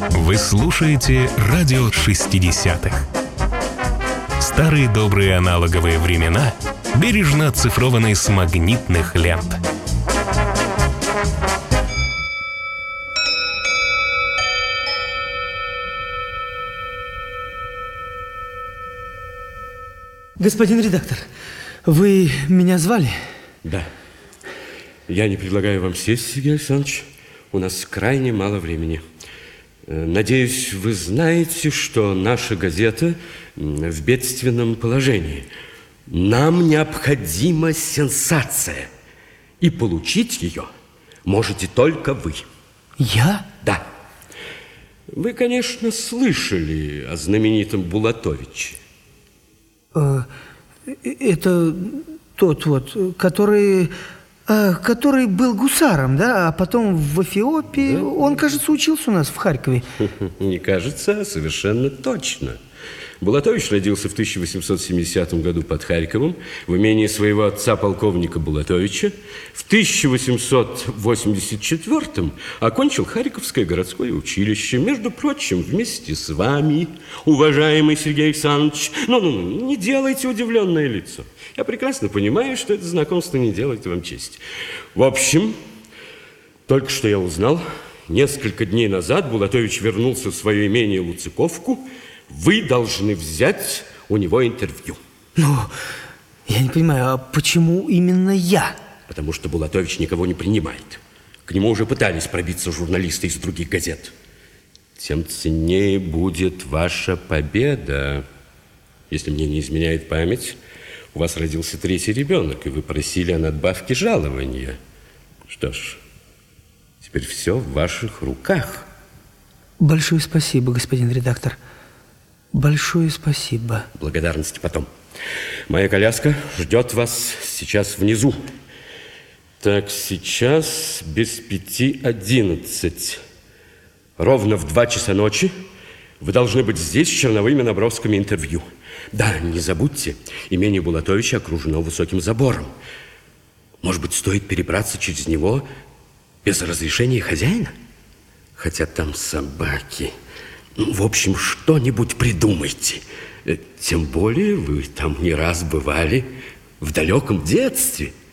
Вы слушаете радио 60-х. Старые добрые аналоговые времена, бережно оцифрованные с магнитных лент. Господин редактор, вы меня звали? Да. Я не предлагаю вам сесть, Сергей Александрович. У нас крайне мало времени. Надеюсь, вы знаете, что наша газета в бедственном положении. Нам необходима сенсация. И получить ее можете только вы. Я? Да. Вы, конечно, слышали о знаменитом Булатовиче. Это тот вот, который был гусаром, да? А потом в Эфиопии. Да. Он, кажется, учился у нас в Харькове. Не кажется, а совершенно точно. Булатович родился в 1870 году под Харьковом в имении своего отца, полковника Булатовича. В 1884 окончил Харьковское городское училище. Между прочим, вместе с вами, уважаемый Сергей Александрович. Не делайте удивленное лицо. Я прекрасно понимаю, что это знакомство не делает вам чести. В общем, только что я узнал, несколько дней назад Булатович вернулся в свое имение Луциковку. Вы должны взять у него интервью. Я не понимаю, а почему именно я? Потому что Булатович никого не принимает. К нему уже пытались пробиться журналисты из других газет. Тем ценнее будет ваша победа. Если мне не изменяет память, у вас родился третий ребенок, и вы просили о надбавке жалования. Что ж, теперь все в ваших руках. Большое спасибо, господин редактор. Большое спасибо. Благодарности потом. Моя коляска ждет вас сейчас внизу. Так, сейчас без 5:11. Ровно в 2 часа ночи вы должны быть здесь с черновыми набросками интервью. Да, не забудьте, имение Булатовича окружено высоким забором. Может быть, стоит перебраться через него без разрешения хозяина? Хотя там собаки. В общем, что-нибудь придумайте. Тем более вы там не раз бывали в далеком детстве.